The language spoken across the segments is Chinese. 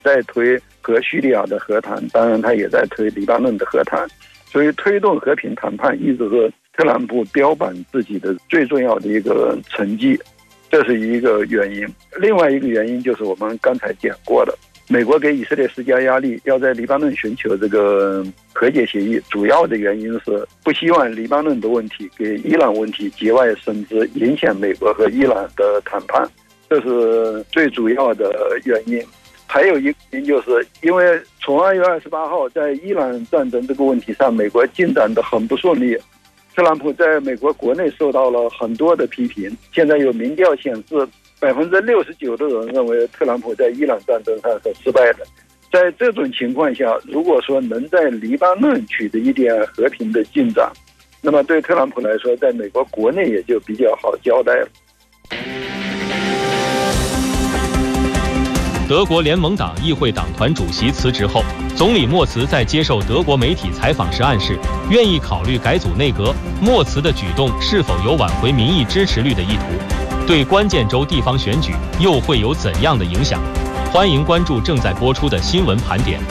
在推和叙利亚的和谈，当然他也在推黎巴嫩的和谈，所以推动和平谈判一直是特朗普标榜自己的最重要的一个成绩，这是一个原因。另外一个原因就是我们刚才讲过的，美国给以色列施加压力，要在黎巴嫩寻求这个和解协议，主要的原因是不希望黎巴嫩的问题给伊朗问题节外生枝，影响美国和伊朗的谈判，这是最主要的原因。还有一个原因就是因为从2月28号在伊朗战争这个问题上，美国进展得很不顺利，特朗普在美国国内受到了很多的批评。现在有民调显示，69%的人认为特朗普在伊朗战争上是失败的。在这种情况下，如果说能在黎巴嫩取得一点和平的进展，那么对特朗普来说，在美国国内也就比较好交代了。 德国联盟党议会党团主席辞职后，总理默茨在接受德国媒体采访时暗示，愿意考虑改组内阁。默茨的举动是否有挽回民意支持率的意图？对关键州地方选举又会有怎样的影响？欢迎关注正在播出的新闻盘点。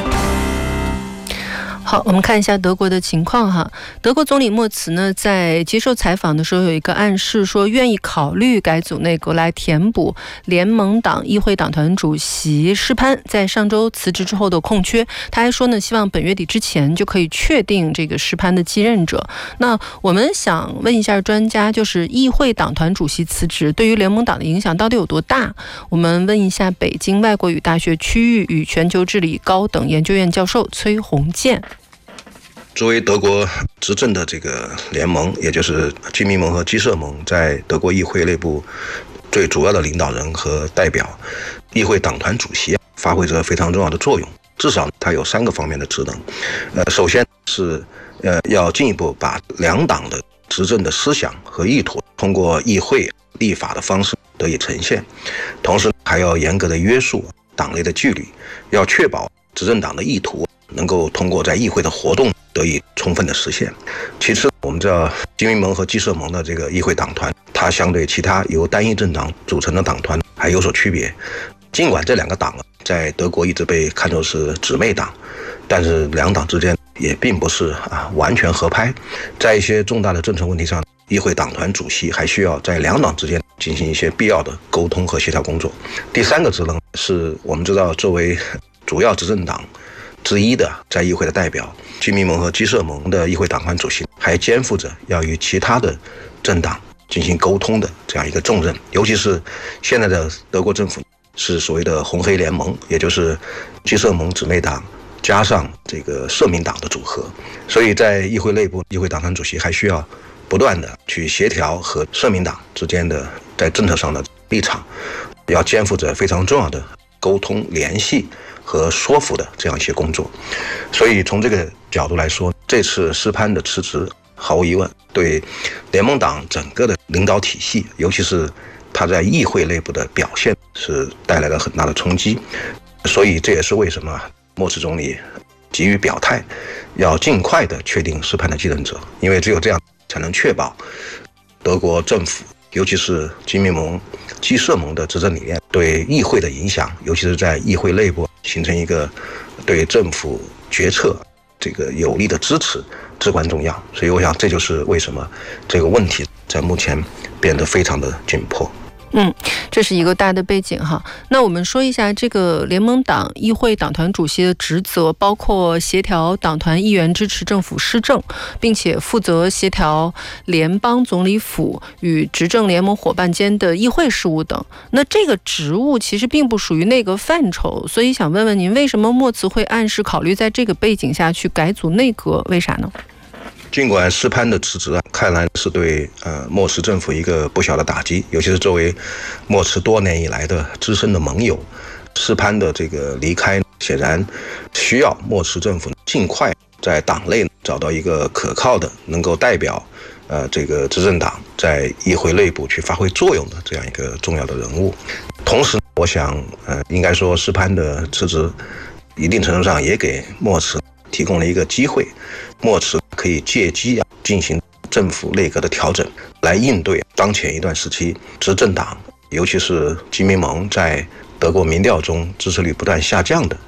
好，我们看一下德国的情况哈。德国总理默茨呢，在接受采访的时候有一个暗示，说愿意考虑改组内阁来填补联盟党议会党团主席施潘在上周辞职之后的空缺。他还说呢，希望本月底之前就可以确定这个施潘的继任者。那我们想问一下专家，就是议会党团主席辞职对于联盟党的影响到底有多大？我们问一下北京外国语大学区域与全球治理高等研究院教授崔洪建。 作为德国执政的这个联盟，也就是基民盟和基社盟在德国议会内部最主要的领导人和代表，议会党团主席发挥着非常重要的作用。至少它有3个方面的职能。首先是要进一步把两党的执政的思想和意图通过议会立法的方式得以呈现，同时还要严格的约束党内的纪律，要确保执政党的意图能够通过在议会的活动得以充分的实现。其次，我们知道基民盟和基社盟的这个议会党团，它相对其他由单一政党组成的党团还有所区别。尽管这2个党在德国一直被看作是姊妹党，但是两党之间也并不是完全合拍。在一些重大的政策问题上，议会党团主席还需要在两党之间进行一些必要的沟通和协调工作。第3个职能是我们知道，作为主要执政党之一的在议会的代表，基民盟和基社盟的议会党团主席还肩负着要与其他的政党进行沟通的这样一个重任。尤其是现在的德国政府是所谓的红黑联盟，也就是基社盟姊妹党加上这个社民党的组合，所以在议会内部，议会党团主席还需要不断的去协调和社民党之间的在政策上的立场，要肩负着非常重要的沟通联系和说服的这样一些工作。所以从这个角度来说，这次施潘的辞职毫无疑问对联盟党整个的领导体系，尤其是他在议会内部的表现是带来了很大的冲击。所以这也是为什么默茨总理急于表态，要尽快的确定施潘的继任者，因为只有这样才能确保德国政府，尤其是基民盟、基社盟的执政理念对议会的影响，尤其是在议会内部形成一个对政府决策这个有力的支持，至关重要。所以我想这就是为什么这个问题在目前变得非常的紧迫。 这是一个大的背景哈。那我们说一下这个联盟党议会党团主席的职责，包括协调党团议员支持政府施政，并且负责协调联邦总理府与执政联盟伙伴间的议会事务等。那这个职务其实并不属于内阁范畴，所以想问问您，为什么默茨会暗示考虑在这个背景下去改组内阁？为啥呢？ 尽管施潘的辞职看来是对默茨政府一个不小的打击，尤其是作为默茨多年以来的资深的盟友，施潘的这个离开显然需要默茨政府尽快在党内找到一个可靠的能够代表这个执政党在议会内部去发挥作用的这样一个重要的人物。同时我想应该说施潘的辞职一定程度上也给默茨提供了一个机会，默茨可以借机进行政府内阁的调整，来应对当前一段时期执政党，尤其是基民盟在德国民调中支持率不断下降的